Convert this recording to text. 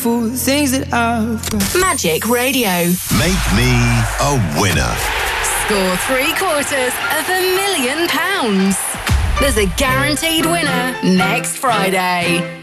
for the things that I've got. Magic Radio. Make me a winner. Score £750,000. There's a guaranteed winner next Friday.